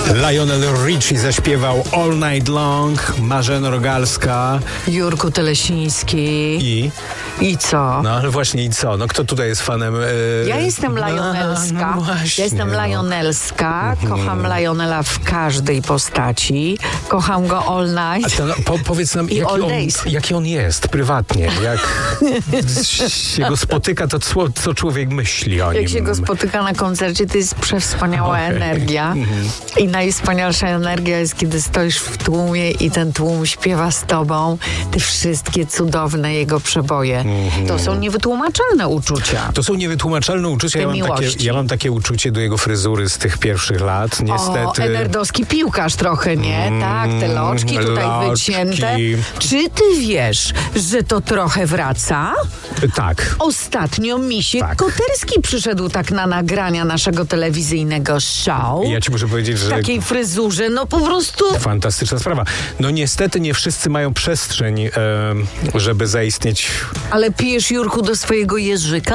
Lionel Richie zaśpiewał All Night Long, Marzena Rogalska. Jurku Telesiński. I co? No ale właśnie i co? No kto tutaj jest fanem? Ja jestem Lionelska. No właśnie, Jestem Lionelska. Kocham Lionela w każdej postaci. Kocham go all night. A to, powiedz nam, jaki on jest prywatnie. Jak się go spotyka, to co człowiek myśli o nim? Jak się go spotyka na koncercie, to jest przewspaniała energia. I najwspanialsza energia jest, kiedy stoisz w tłumie i ten tłum śpiewa z tobą te wszystkie cudowne jego przeboje. To są niewytłumaczalne uczucia. To są niewytłumaczalne uczucia. Ja mam takie uczucie do jego fryzury z tych pierwszych lat. Niestety. Enerdowski piłkarz trochę, nie? Tak, te loczki tutaj wycięte. Czy ty wiesz, że to trochę wraca? Tak. Ostatnio Misiek Koterski przyszedł tak na nagrania naszego telewizyjnego show. Ja ci muszę powiedzieć, że... W takiej fryzurze, no po prostu... Fantastyczna sprawa. No niestety nie wszyscy mają przestrzeń, żeby zaistnieć... Ale pijesz, Jurku, do swojego jeżyka?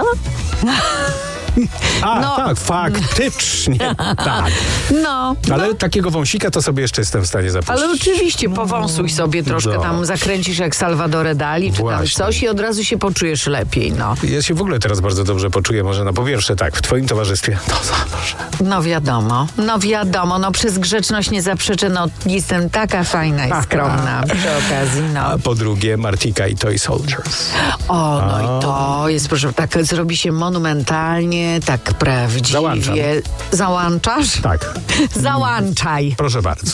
Tak, faktycznie, tak. Ale takiego wąsika to sobie jeszcze jestem w stanie zapuścić. Ale oczywiście, powąsuj sobie troszkę, tam zakręcisz jak Salvador Dali, czy tam coś i od razu się poczujesz lepiej, no. Ja się w ogóle teraz bardzo dobrze poczuję, może po pierwsze tak, w twoim towarzystwie, to zawsze. No wiadomo, przez grzeczność nie zaprzeczę, jestem taka fajna i skromna przy okazji, A po drugie, Martika i Toy Soldiers. I to jest, proszę, tak zrobi się monumentalnie, tak prawdziwie. Załączam. Załączasz? Tak. Załączaj. Proszę bardzo.